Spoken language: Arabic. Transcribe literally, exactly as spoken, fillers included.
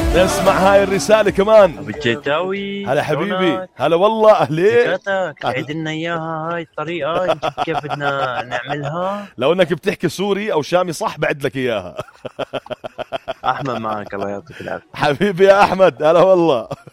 نسمع هاي الرسالة كمان. ابو الجيتاوي هلا حبيبي، هلا والله أهلين. ذكرتك تعيد لنا اياها هاي الطريقة، نشوف كيف بدنا نعملها. لو انك بتحكي سوري او شامي صح بعد لك اياها. احمد معك، الله يعطيك العافية حبيبي يا احمد، هلا والله.